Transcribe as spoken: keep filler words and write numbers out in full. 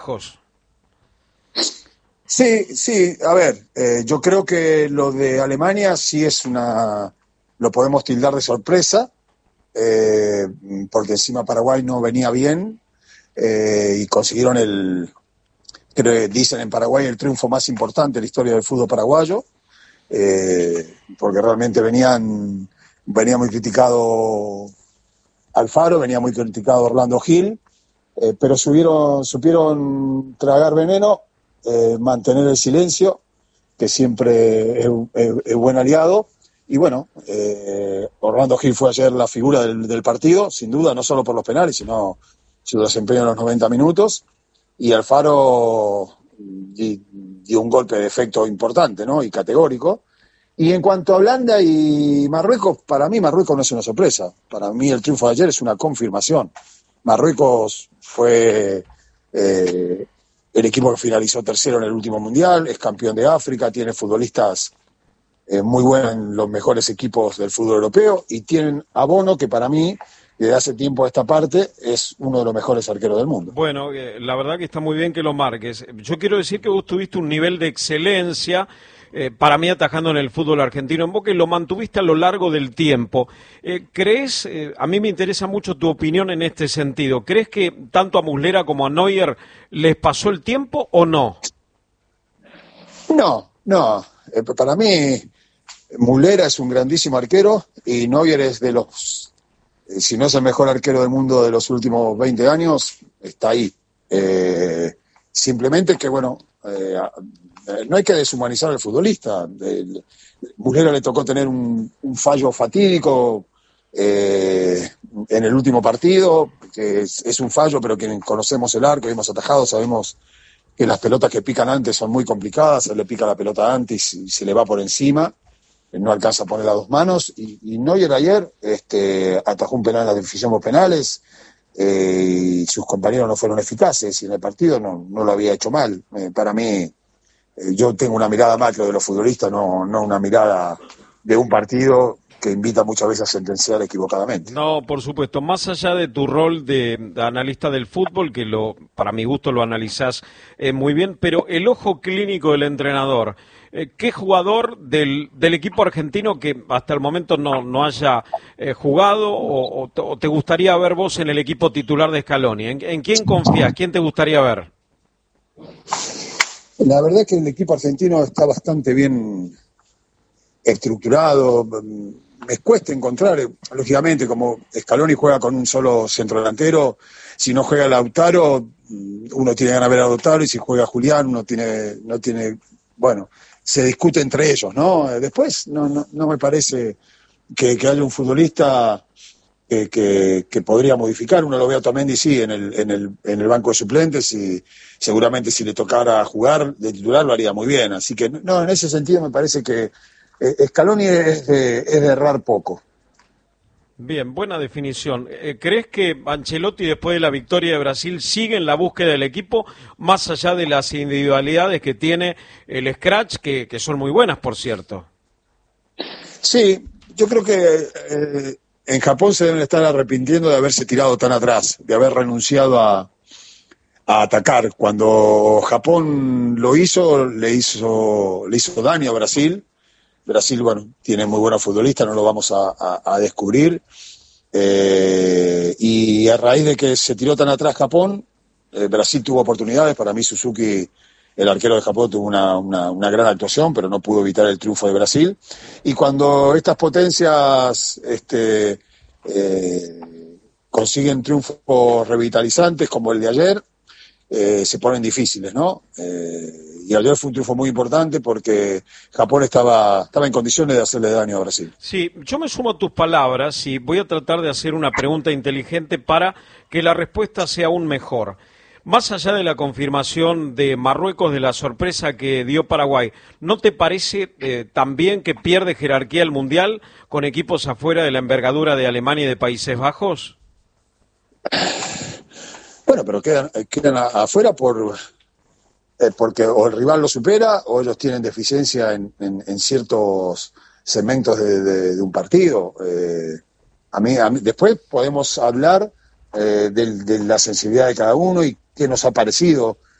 Jos. Sí, sí, a ver, eh, yo creo que lo de Alemania sí es una, lo podemos tildar de sorpresa, eh, porque encima Paraguay no venía bien, eh, y consiguieron el, creo que dicen en Paraguay, el triunfo más importante de la historia del fútbol paraguayo, eh, porque realmente venían, venía muy criticado Alfaro, venía muy criticado Orlando Gil, eh, pero subieron, supieron tragar veneno, eh, mantener el silencio, que siempre es, es, es buen aliado. Y bueno, eh, Orlando Gil fue ayer la figura del, del partido, sin duda, no solo por los penales, sino su desempeño en los noventa minutos. Y Alfaro dio un golpe de efecto importante, ¿no? Y categórico. Y en cuanto a Holanda y Marruecos, para mí Marruecos no es una sorpresa. Para mí el triunfo de ayer es una confirmación. Marruecos fue eh, el equipo que finalizó tercero en el último mundial, es campeón de África, tiene futbolistas eh, muy buenos en los mejores equipos del fútbol europeo y tienen a Bono, que para mí, desde hace tiempo a esta parte, es uno de los mejores arqueros del mundo. Bueno, eh, la verdad que está muy bien que lo marques. Yo quiero decir que vos tuviste un nivel de excelencia, eh, para mí atajando en el fútbol argentino en Boca, y lo mantuviste a lo largo del tiempo. Eh, ¿Crees, eh, a mí me interesa mucho tu opinión en este sentido, ¿crees que tanto a Muslera como a Neuer les pasó el tiempo o no? No, no. Eh, para mí, Muslera es un grandísimo arquero y Neuer es de los, eh, si no es el mejor arquero del mundo de los últimos veinte años, está ahí. Eh, simplemente que, bueno, eh, no hay que deshumanizar al futbolista. El, Muslera le tocó tener un, un fallo fatídico eh, en el último partido, que es, es un fallo, pero quienes conocemos el arco y hemos atajado sabemos que las pelotas que pican antes son muy complicadas, se le pica la pelota antes y se le va por encima, no alcanza a poner las dos manos, y, y Neuer ayer este, atajó un penal en la definición por penales, eh, y sus compañeros no fueron eficaces, y en el partido no, no lo había hecho mal. Eh, para mí, eh, yo tengo una mirada macro de los futbolistas, no, no una mirada de un partido que invita muchas veces a sentenciar equivocadamente. No, por supuesto, más allá de tu rol de, de analista del fútbol, que lo, para mi gusto lo analizás eh, muy bien, pero el ojo clínico del entrenador, eh, ¿qué jugador del, del equipo argentino que hasta el momento no, no haya eh, jugado o, o, o te gustaría ver vos en el equipo titular de Scaloni? ¿En, en quién confías? ¿Quién te gustaría ver? La verdad es que el equipo argentino está bastante bien estructurado. Me cuesta encontrar, lógicamente, como Scaloni juega con un solo centrodelantero, si no juega Lautaro, uno tiene ganas de ver a Lautaro, y si juega Julián, uno tiene, no tiene, bueno, se discute entre ellos, ¿no? Después no, no, no me parece que, que haya un futbolista que, que, que podría modificar. Uno lo ve a Otamendi, sí, en el, en el, en el banco de suplentes, y seguramente si le tocara jugar de titular lo haría muy bien. Así que, no, en ese sentido me parece que Scaloni es de, es de errar poco. Bien, buena definición. ¿Crees que Ancelotti, después de la victoria de Brasil, sigue en la búsqueda del equipo, más allá de las individualidades que tiene el Scratch, que, que son muy buenas, por cierto? Sí, yo creo que eh, en Japón se deben estar arrepintiendo de haberse tirado tan atrás, de haber renunciado a, a atacar. Cuando Japón lo hizo, le hizo, le hizo daño a Brasil. Brasil, bueno, tiene muy buenos futbolistas, no lo vamos a, a, a descubrir. Eh, y a raíz de que se tiró tan atrás Japón, eh, Brasil tuvo oportunidades. Para mí Suzuki, el arquero de Japón, tuvo una, una, una gran actuación, pero no pudo evitar el triunfo de Brasil. Y cuando estas potencias este, eh, consiguen triunfos revitalizantes como el de ayer, eh, se ponen difíciles, ¿no? Eh, y ayer fue un triunfo muy importante porque Japón estaba, estaba en condiciones de hacerle daño a Brasil. Sí, yo me sumo a tus palabras y voy a tratar de hacer una pregunta inteligente para que la respuesta sea aún mejor. Más allá de la confirmación de Marruecos de la sorpresa que dio Paraguay, ¿no te parece eh, también que pierde jerarquía el Mundial con equipos afuera de la envergadura de Alemania y de Países Bajos? Bueno, pero quedan, quedan afuera por... porque o el rival lo supera o ellos tienen deficiencia en, en, en ciertos segmentos de, de, de un partido. Eh, a mí, a mí, después podemos hablar eh, de, de la sensibilidad de cada uno y qué nos ha parecido